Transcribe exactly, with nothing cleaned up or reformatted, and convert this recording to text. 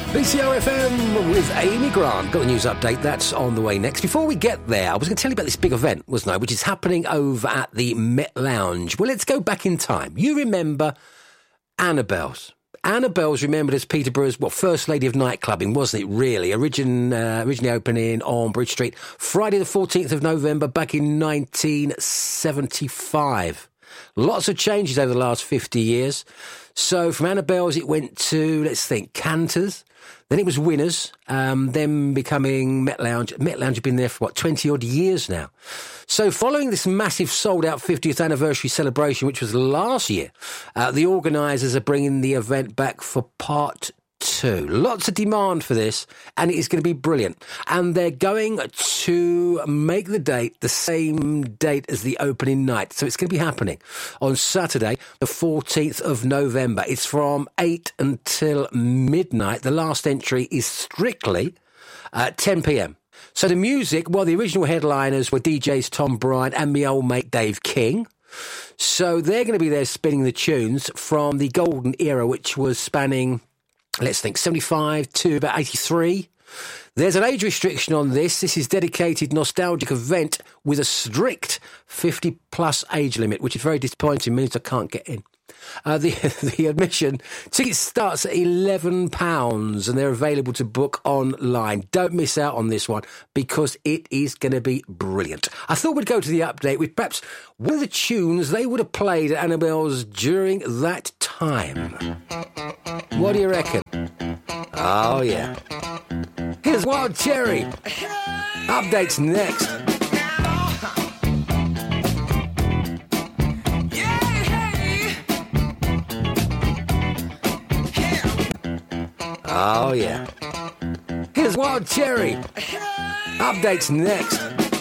B C O F M with Amy Grant. Got the news update. That's on the way next. Before we get there, I was going to tell you about this big event, wasn't I, which is happening over at the Met Lounge. Well, let's go back in time. You remember Annabelle's. Annabelle's remembered as Peterborough's, what, first lady of nightclubbing, wasn't it, really? Origin, uh, originally opening on Bridge Street, Friday the fourteenth of November, back in nineteen seventy-five. Lots of changes over the last fifty years. So from Annabelle's, it went to, let's think, Cantor's. Then it was Winners, um, then becoming Met Lounge. Met Lounge have been there for, what, twenty-odd years now. So following this massive sold-out fiftieth anniversary celebration, which was last year, uh, the organisers are bringing the event back for part two. Lots of demand for this, and it is going to be brilliant. And they're going to make the date the same date as the opening night. So it's going to be happening on Saturday, the fourteenth of November. It's from eight until midnight. The last entry is strictly at ten p.m. So the music, well, the original headliners were D Js Tom Bryant and my old mate Dave King. So they're going to be there spinning the tunes from the golden era, which was spanning, let's think, seventy-five to about eighty-three. There's an age restriction on this. This is dedicated nostalgic event with a strict fifty-plus age limit, which is very disappointing, means I can't get in. Uh, the, the admission ticket starts at eleven pounds and they're available to book online. Don't miss out on this one because it is going to be brilliant. I thought we'd go to the update with perhaps one of the tunes they would have played at Annabelle's during that time. What do you reckon? Oh, yeah. Here's Wild Cherry. Updates next. Oh, yeah. Here's Wild Cherry. Updates next.